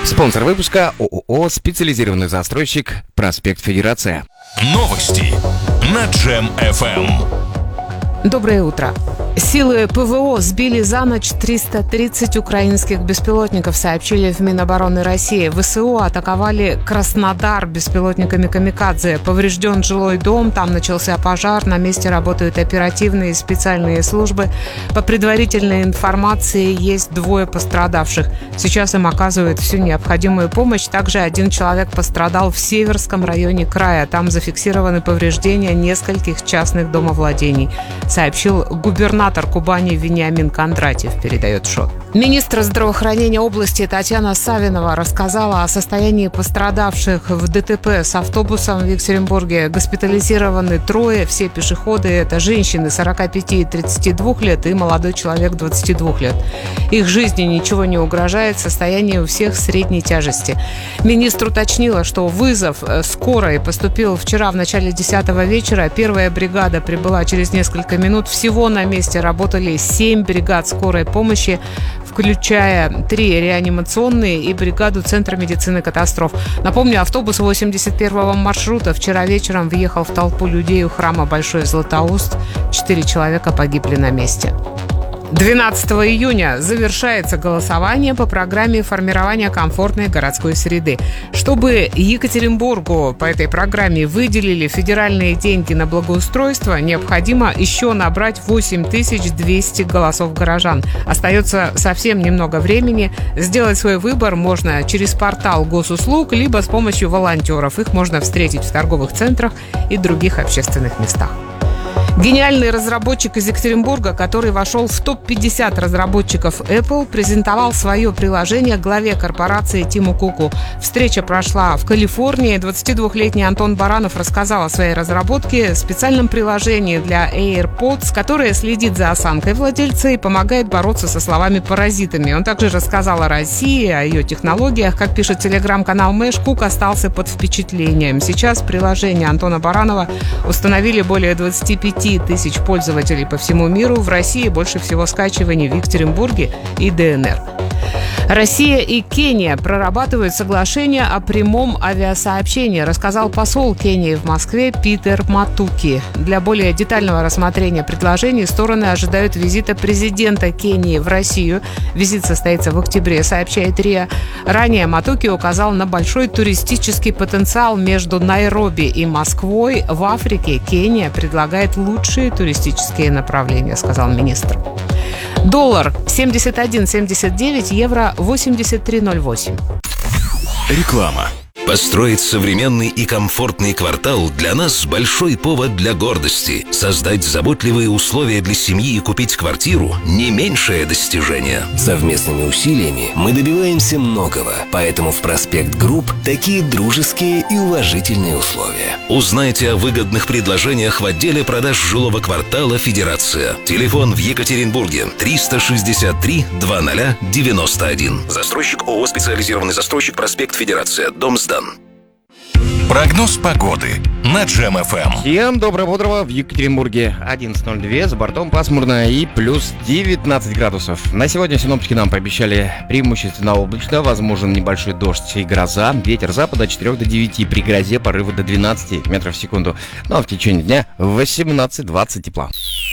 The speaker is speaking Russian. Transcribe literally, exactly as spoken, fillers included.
Спонсор выпуска ООО «Специализированный застройщик», проспект Федерация. Новости на Джем эф эм. Доброе утро. Силы ПВО сбили за ночь триста тридцать украинских беспилотников, сообщили в Минобороны России. ВСУ атаковали Краснодар беспилотниками «Камикадзе». Поврежден жилой дом, там начался пожар, на месте работают оперативные и специальные службы. По предварительной информации, есть двое пострадавших. Сейчас им оказывают всю необходимую помощь. Также один человек пострадал в Северском районе края. Там зафиксированы повреждения нескольких частных домовладений, сообщил губернатор Кубани Вениамин Кондратьев, передает ШОТ. Министр здравоохранения области Татьяна Савинова рассказала о состоянии пострадавших в ДТП с автобусом в Екатеринбурге. Госпитализированы трое, все пешеходы – это женщины сорока пяти и тридцати двух лет и молодой человек двадцати двух лет. Их жизни ничего не угрожает, состояние у всех средней тяжести. Министр уточнила, что вызов скорой поступил вчера в начале десятого вечера. Первая бригада прибыла через несколько минут. Всего на месте работали семь бригад скорой помощи, включая три реанимационные и бригаду Центра медицины катастроф. Напомню, автобус восемьдесят первого маршрута вчера вечером въехал в толпу людей у храма Большой Златоуст. Четыре человека погибли на месте. двенадцатого июня завершается голосование по программе формирования комфортной городской среды. Чтобы Екатеринбургу по этой программе выделили федеральные деньги на благоустройство, необходимо еще набрать восемь тысяч двести голосов горожан. Остается совсем немного времени. Сделать свой выбор можно через портал госуслуг, либо с помощью волонтеров. Их можно встретить в торговых центрах и других общественных местах. Гениальный разработчик из Екатеринбурга, который вошел в топ пятьдесят разработчиков Apple, презентовал свое приложение главе корпорации Тиму Куку. Встреча прошла в Калифорнии. двадцатидвухлетний Антон Баранов рассказал о своей разработке, специальном приложении для AirPods, которое следит за осанкой владельца и помогает бороться со словами-паразитами. Он также рассказал о России, о ее технологиях. Как пишет телеграм-канал Мэш, Кук остался под впечатлением. Сейчас приложение Антона Баранова установили более двадцати пяти тысяч пользователей по всему миру. В России больше всего скачиваний в Екатеринбурге и ДНР. Россия и Кения прорабатывают соглашение о прямом авиасообщении, рассказал посол Кении в Москве Питер Матуки. Для более детального рассмотрения предложений стороны ожидают визита президента Кении в Россию. Визит состоится в октябре, сообщает РИА. Ранее Матуки указал на большой туристический потенциал между Найроби и Москвой. В Африке Кения предлагает лучшие туристические направления, сказал министр. Доллар семьдесят один семьдесят девять, евро восемьдесят три ноль восемь. Реклама. Построить современный и комфортный квартал для нас большой повод для гордости. Создать заботливые условия для семьи и купить квартиру – не меньшее достижение. Совместными усилиями мы добиваемся многого, поэтому в Проспект Групп такие дружеские и уважительные условия. Узнайте о выгодных предложениях в отделе продаж жилого квартала «Федерация». Телефон в Екатеринбурге триста шестьдесят три двадцать девяносто один. Застройщик ООО «Специализированный застройщик», проспект Федерация, дом сдан. Прогноз погоды на Джем эф эм. Всем доброго-бодрого. В Екатеринбурге одиннадцать ноль два, за бортом пасмурно и плюс девятнадцать градусов. На сегодня синоптики нам пообещали преимущественно облачно, возможен небольшой дождь и гроза. Ветер запада от четырёх до девяти, при грозе порывы до двенадцати метров в секунду. Ну а в течение дня восемнадцать-двадцать тепла.